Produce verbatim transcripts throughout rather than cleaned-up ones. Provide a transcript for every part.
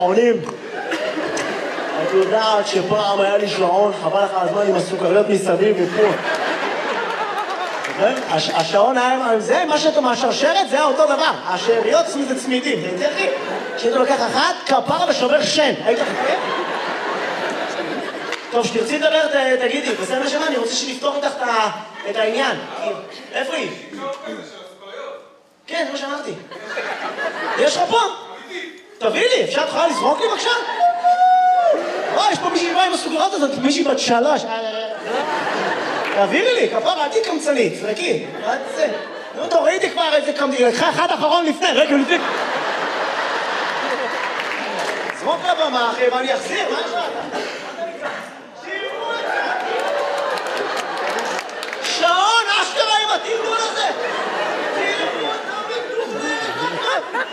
שעונים. את יודעת שפעם היה לי שעון, חבל לך הזמן עם הסוכריות מסביב ופה. השעון היה, זה מה שאתה מהשרשרת, זה היה אותו דבר. השאריות זה צמידים, זה אחי. כשאתה לוקח אחת, כפרה ושובר שן. היית חכה? טוב, שתרצי לדבר, תגידי. בסדר שמה, אני רוצה שנפתור איתך את העניין. איפה היא? כן, זה מה שאמרתי. יש לך פה? תביא לי, אפשר תוכל לזרוק לי בבקשה? וואי, יש פה מישהי באה עם הסוכריות הזאת, מישהי בת שלוש. תעבירי לי, כפרה, אל תהי קמצנית, זרקי. מה זה? נו, תורידי כבר איזה קמצנית, לקחה אחד אחרון לפני, רגע לפני. זרוק לבמה, אחי, ואני אחזיר, מה יש לך? שעון, אשכרה עם התמדול הזה! תראו אותה מתופה!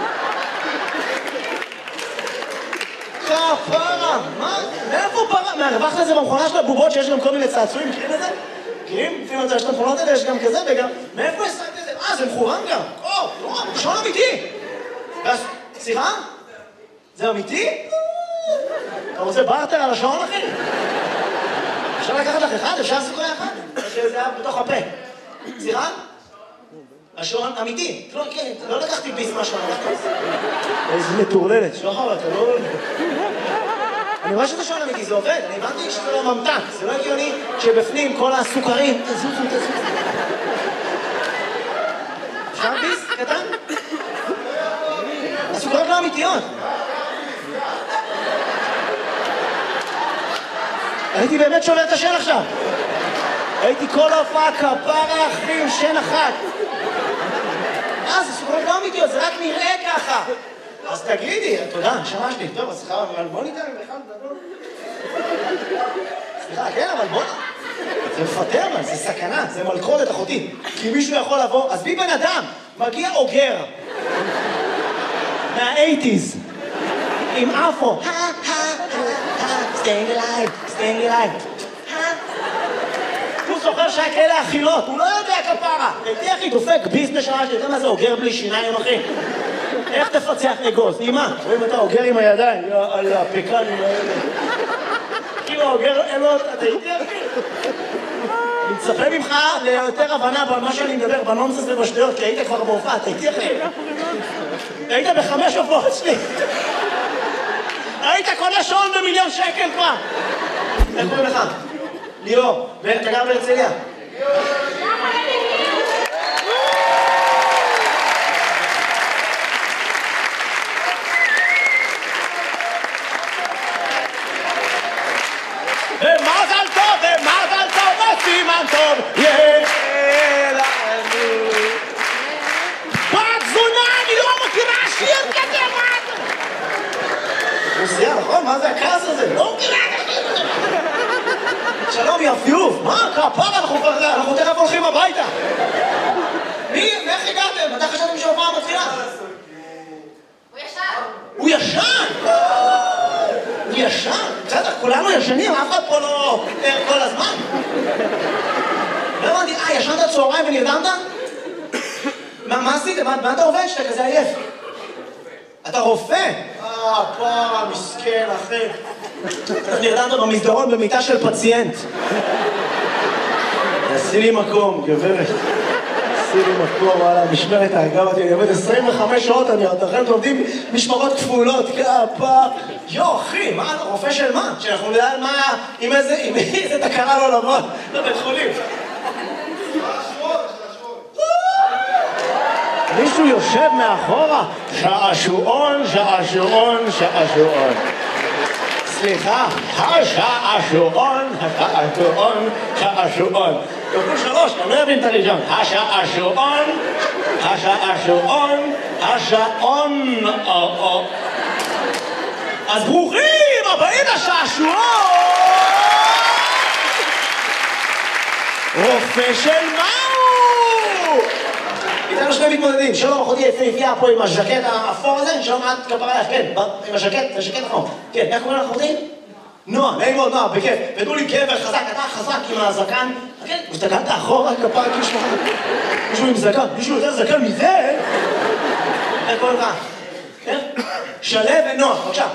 כפרה, מה? מאיפה פרה? מהרווחת לזה במכונה של הבובות שיש גם כל מיני צעצועים, מכירים את זה? מכירים? לפעמים יש את המכונות האלה, יש גם כזה וגם... מאיפה השגת את זה? אה, זה מכוון גם! או, לא, שעון אמיתי! סליחה? זה אמיתי? אתה רוצה בארטר על השעון, אחי? אפשר לקחת לך אחד? אפשר סוכריה אחת? שזה היה בתוך הפה. סליחה? השעון אמיתי. לא, כן, לא לקחתי ביס מהשעון, לקחתי ביס. איזה מטורללת, שוחר, אתה לא... אני רואה שזה שעון אמיתי, זה עובד. אני הבנתי שזה לא ממתק. זה לא הגיוני שבפנים כל הסוכרים... תזוזו, תזוזו. אפשר ביס? קטן? הסוכרות לא אמיתיות. הייתי באמת שובר את השן עכשיו. הייתי כל ההופעה כפרה אחי עם שן אחת. אה, זה סוכרות לא אמיתיות, זה רק נראה ככה. אז תגידי, תודה, שמשתי. טוב, אז סליחה, אבל בוא ניתן לך לדבר. סליחה, כן, אבל בוא... זה מפטר, אבל זה סכנה, זה מלכודת אחותי. כי מישהו יכול לבוא, אז בי בן אדם, מגיע אוגר. מה-אייטיז. עם אפו. staying alive, staying alive. הוא זוכר שהיה כאלה אכילות, הוא לא יודע כפרה. הייתי אחי דופק ביזנס שעה, שאתה יודע מה זה אוגר בלי שיניים, אחי? איך תפצח אגוז? אימא, רואים אתה אוגר עם הידיים, על הפקנים האלה. כאילו אוגר אלות, אתה הייתי אחי? אני מצפה ממך ליותר הבנה במה שאני מדבר, בנונסס ובשטויות, כי היית כבר בהופעה, אתה הייתי אחי? היית בחמש הופעות שלי. היית קונה שעון במיליון שקל כבר! איך קוראים לך? ליאור, ואתה גר בהרצליה? ומזל טוב, ומזל טוב, וסימן טוב, יהיה לנו. בת זונה, אני לא מכירה שיר כזה, מה זה? רוסיה, נכון? מה זה הכעס הזה? לא מכירה את השיר! שלום, יפיוף! מה? כפרה, אנחנו תכף הולכים הביתה! מי? איך הגעתם? אתה חשבתם שההופעה מתחילה? הוא ישן! הוא ישן? הוא ישן? בסדר, כולנו ישנים, אף אחד פה לא ער כל הזמן. לא הבנתי, אה, ישנת צהריים ונרדמת? מה עשית? מה אתה עובד שאתה כזה עייף? אתה רופא? אה, פרה, מסכן, אחי. אתה נרדמת במסדרון במיטה של פציינט. עשי לי מקום, גברת. עשי לי מקום, וואלה, משמרת האגב אותי. אני עובד עשרים וחמש שעות, אני עוד אחרת עובדים משמרות כפולות, כפה. יו, אחי, מה, אתה רופא של מה? שאנחנו נדע על מה, עם איזה, עם איזה תקרה לא לבוא לבית חולים. מישהו יושב מאחורה, שעשועון, שעשועון, שעשועון. סליחה, השעשועון, השעשועון, שעשועון. כפול שלוש, אני לא אבין את הראשון. השעשועון, השעשועון, השעון. אז ברוכים הבאים לשעשועון! רופא של מהו? איתנו שני מתמודדים, שלום אחותי יפהפייה פה עם הז'קט האפור הזה, שלום את כפרה לך, כן, עם הז'קט, זה ז'קט נכון. כן, איך קוראים לך אחותי? נועה, נעים מאוד, נועה, בכיף. ותנו לי גבר חזק, אתה חזק עם הזקן. כן, הסתכלת אחורה, כפרה, כאילו שמחה. מישהו עם זקן, מישהו יותר זקן מזה? איך קוראים לך? כן? שלו ונוח, בבקשה.